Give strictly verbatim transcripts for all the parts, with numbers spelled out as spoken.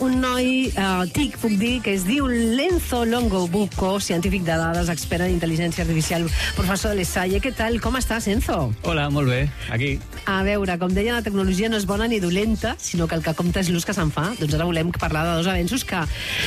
un noi uh, tic, puc dir, que es diu Lenzo Longobucco, científic de dades, expert en intel·ligència artificial, professor de l'ESAIE. Què tal? Com estàs, Enzo? Hola, molt bé, aquí. A veure, com deia, la tecnologia no és bona ni dolenta, sinó que el que compta és l'ús que se'n fa. Doncs ara volem parlar de dos avenços que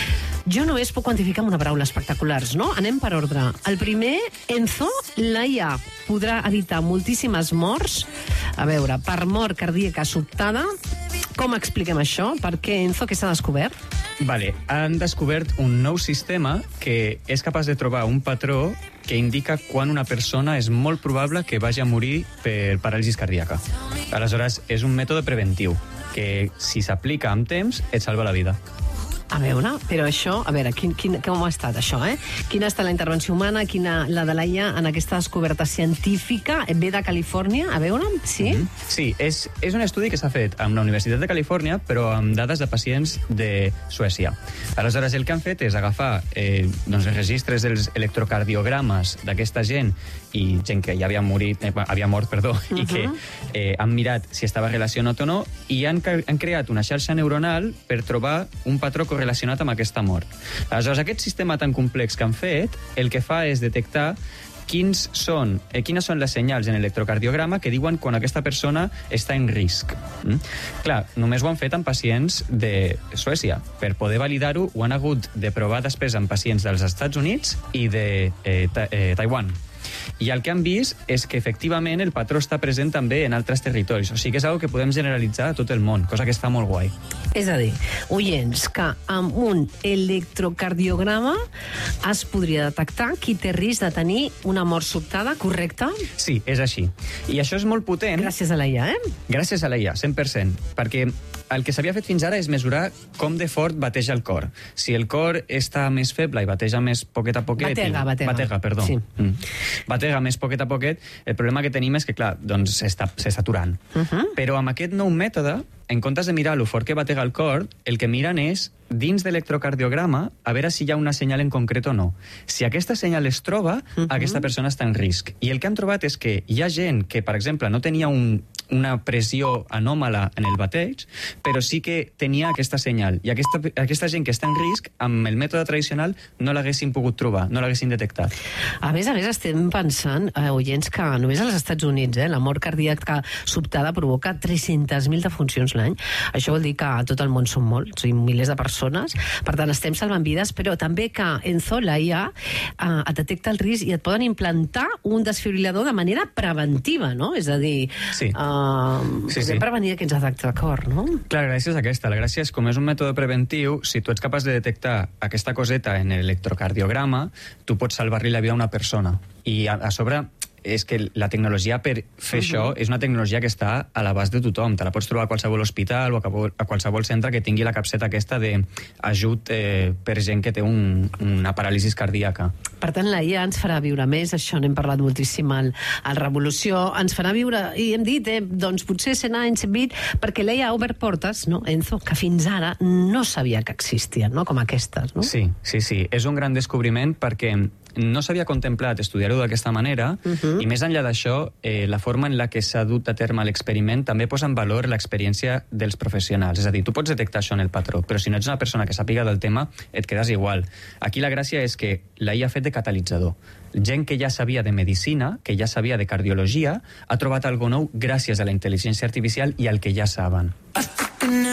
jo només puc quantificar amb una paraula: espectaculars, no? Anem per ordre. El primer, Enzo, la I A podrà evitar moltíssimes morts, a veure, per mort cardíaca sobtada. Com expliquem això? Per què, Enzo, què s'ha descobert? Vale, han descobert un nou sistema que és capaç de trobar un patró que indica quan una persona és molt probable que vagi a morir per paràlisi cardíaca. Aleshores, és un mètode preventiu que, si s'aplica amb temps, et salva la vida. A veure, però això, a veure, quin, quin, com ha estat això, eh? Quina ha estat la intervenció humana, quina la de la I A en aquesta descoberta científica? Ve de Califòrnia, a veure, sí? Mm-hmm. Sí, és, és un estudi que s'ha fet amb la Universitat de Califòrnia, però amb dades de pacients de Suècia. Aleshores, el que han fet és agafar eh, doncs, els registres dels electrocardiogrames d'aquesta gent i gent que ja havia, morit, eh, havia mort, perdó, uh-huh. i que eh, han mirat si estava relacionat o no, i han, han creat una xarxa neuronal per trobar un patró relacionat amb aquesta mort. Aleshores, aquest sistema tan complex que han fet, el que fa és detectar quins són, eh, quines són les senyals en l'electrocardiograma que diuen quan aquesta persona està en risc. Mm? Clar, només ho han fet amb pacients de Suècia. Per poder validar-ho, ho han hagut de provar després amb pacients dels Estats Units i de eh, ta eh, Taiwan. I el que han vist és que efectivament el patró està present també en altres territoris. O sigui que és una que podem generalitzar a tot el món, cosa que està molt guai. És a dir, oients, que amb un electrocardiograma es podria detectar qui té risc de tenir una mort sobtada, correcte? Sí, és així. I això és molt potent. Gràcies a la I A, eh? Gràcies a la I A, cent per cent. Perquè el que s'havia fet fins ara és mesurar com de fort bateja el cor. Si el cor està més feble i bateja més poquet a poquet... Batega, i... batega. Batega, perdó. Sí. Mm. Batega més poquet a poquet, el problema que tenim és que, clar, doncs s'està aturant. Uh-huh. Però amb aquest nou mètode, en comptes de mirar lo fort que batega el cor, el que miren és, dins de l'electrocardiograma, a veure si hi ha una senyal en concret o no. Si aquesta senyal es troba, uh-huh. aquesta persona està en risc. I el que han trobat és que hi ha gent que, per exemple, no tenia un, una pressió anòmala en el bateig, però sí que tenia aquesta senyal. I aquesta, aquesta gent que està en risc, amb el mètode tradicional, no l'haguessin pogut trobar, no l'haguessin detectat. A més a més, estem pensant, eh, oients, que només als Estats Units eh, la mort cardíaca sobtada provoca tres-centes mil defuncions l'any. Això vol dir que a tot el món són molts, i milers de persones. Per tant, estem salvant vides, però també que Enzo, la I A, eh, et detecta el risc i et poden implantar un desfibrilador de manera preventiva, no? És a dir, sí. eh, sí, sí. prevenir aquests atacs de cor, no? Clar, gràcies a aquesta. La gràcia és, com és un mètode preventiu, si tu ets capaç de detectar aquesta coseta en l'electrocardiograma, tu pots salvar-li la vida a una persona. I a, a sobre és que la tecnologia per fer uh-huh. això és una tecnologia que està a l'abast de tothom. Te la pots trobar a qualsevol hospital o a qualsevol centre que tingui la capseta aquesta d'ajut eh, per gent que té un, una paràlisi cardíaca. Per tant, la I A ens farà viure més, això n'hem parlat moltíssim al, al Revolució, ens farà viure, i hem dit, eh, doncs potser cent anys, cent vint, perquè la I A ha obert portes, no, Enzo, que fins ara no sabia que existien, no?, com aquestes, no? Sí, sí, sí. És un gran descobriment perquè no s'havia contemplat estudiar-ho d'aquesta manera, uh-huh. i més enllà d'això, eh, la forma en la que s'ha dut a terme l'experiment també posa en valor l'experiència dels professionals. És a dir, tu pots detectar això en el patró, però si no ets una persona que sàpiga del tema, et quedes igual. Aquí la gràcia és que la I A ha fet de catalitzador. Gent que ja sabia de medicina, que ja sabia de cardiologia, ha trobat algo nou gràcies a la intel·ligència artificial i al que ja saben.